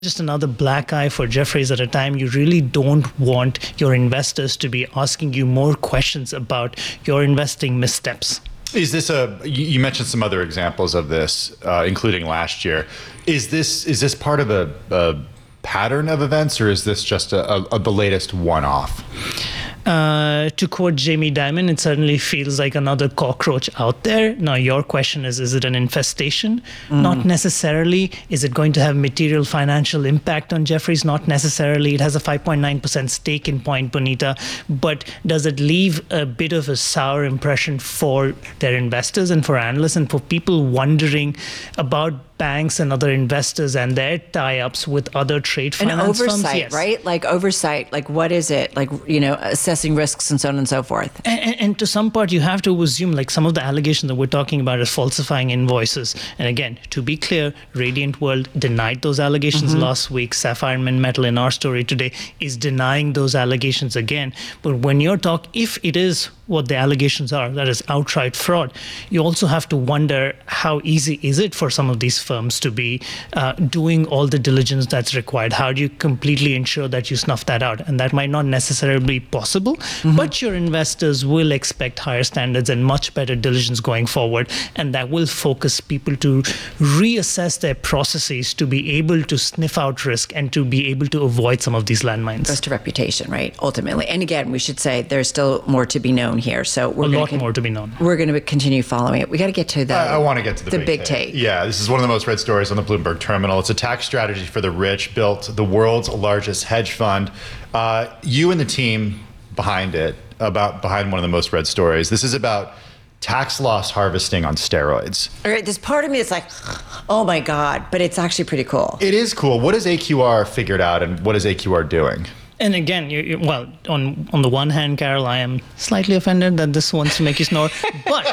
just another black eye for Jefferies at a time. You really don't want your investors to be asking you more questions about your investing missteps. Is this you mentioned some other examples of this, including last year. Is this part of a pattern of events, or is this just the latest one-off? To quote Jamie Dimon, it certainly feels like another cockroach out there. Now, your question is it an infestation? Not necessarily. Is it going to have material financial impact on Jefferies? Not necessarily. It has a 5.9% stake in Point Bonita, but does it leave a bit of a sour impression for their investors and for analysts and for people wondering about banks and other investors and their tie-ups with other trade finance oversight, firms? Yes. Right? Like oversight, like what is it? Like, assessing risks and so on and so forth. And to some part, you have to assume like some of the allegations that we're talking about is falsifying invoices. And again, to be clear, Radiant World denied those allegations last week. Sapphire Mint Metal in our story today is denying those allegations again. But when if it is what the allegations are, that is outright fraud, you also have to wonder how easy is it for some of these firms to be doing all the diligence that's required. How do you completely ensure that you snuff that out? And that might not necessarily be possible, but your investors will expect higher standards and much better diligence going forward. And that will focus people to reassess their processes to be able to sniff out risk and to be able to avoid some of these landmines. Goes to reputation, right? Ultimately. And again, we should say there's still more to be known here. So we're a lot more to be known. We're going to continue following it. We got to get to I want to get to the big take. Yeah, this is one of the most read stories on the Bloomberg Terminal. It's a tax strategy for the rich, built the world's largest hedge fund. You and the team behind one of the most read stories. This is about tax loss harvesting on steroids. All right, there's part of me that's like, oh my God, but it's actually pretty cool. It is cool. What has AQR figured out, and what is AQR doing? And again, on the one hand, Carol, I am slightly offended that this wants to make you snore, but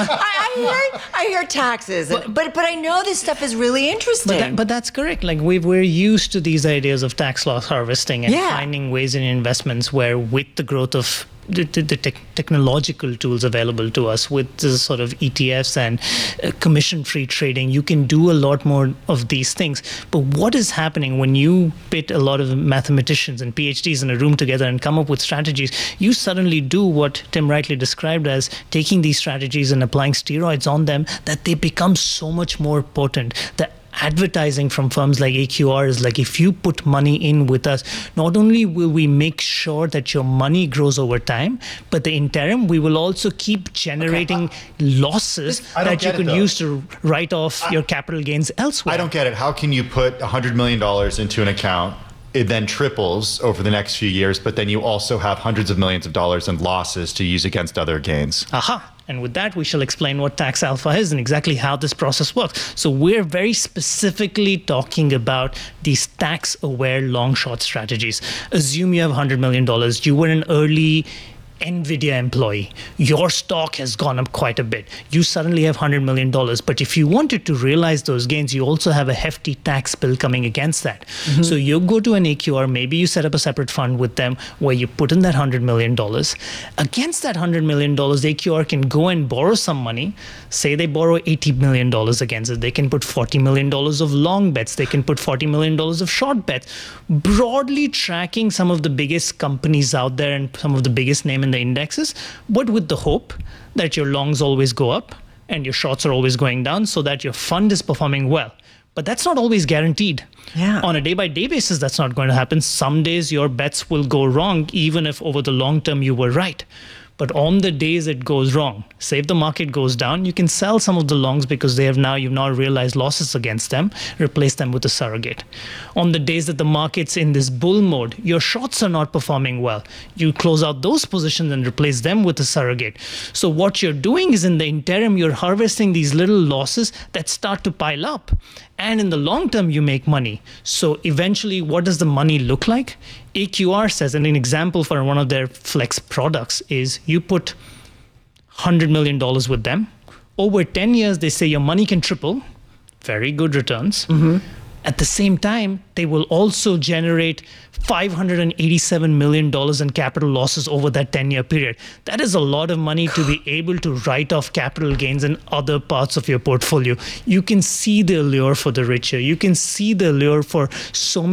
I hear taxes, but I know this stuff is really interesting. But that's correct. Like we're used to these ideas of tax loss harvesting and finding ways in investments where, with the growth of the technological tools available to us, with the sort of ETFs and commission-free trading, you can do a lot more of these things. But what is happening when you pit a lot of mathematicians and PhDs in a room together and come up with strategies? You suddenly do what Tim rightly described as taking these strategies and applying steroids on them, that they become so much more potent. The advertising from firms like AQR is like, if you put money in with us, not only will we make sure that your money grows over time, but the interim, we will also keep generating losses that you can use to write off your capital gains elsewhere. I don't get it. How can you put $100 million into an account, it then triples over the next few years, but then you also have hundreds of millions of dollars in losses to use against other gains? Aha. And with that, we shall explain what tax alpha is and exactly how this process works. So we're very specifically talking about these tax-aware long-short strategies. Assume you have $100 million. You were an early NVIDIA employee. Your stock has gone up quite a bit. You suddenly have $100 million. But if you wanted to realize those gains, you also have a hefty tax bill coming against that. So you go to an AQR, maybe you set up a separate fund with them where you put in that $100 million. Against that $100 million, AQR can go and borrow some money. Say they borrow $80 million against it. They can put $40 million of long bets. They can put $40 million of short bets, broadly tracking some of the biggest companies out there and some of the biggest name in the indexes, but with the hope that your longs always go up and your shorts are always going down so that your fund is performing well. But that's not always guaranteed. Yeah. On a day-by-day basis, that's not going to happen. Some days your bets will go wrong, even if over the long term you were right. But on the days it goes wrong, say if the market goes down, you can sell some of the longs because you've now realized losses against them, replace them with a surrogate. On the days that the market's in this bull mode, your shorts are not performing well. You close out those positions and replace them with a surrogate. So what you're doing is, in the interim, you're harvesting these little losses that start to pile up. And in the long term, you make money. So eventually, what does the money look like? AQR says, and an example for one of their flex products is you put $100 million with them. Over 10 years, they say your money can triple. Very good returns. At the same time, they will also generate $587 million in capital losses over that 10-year period. That is a lot of money to be able to write off capital gains in other parts of your portfolio. You can see the allure for the rich here. You can see the allure for so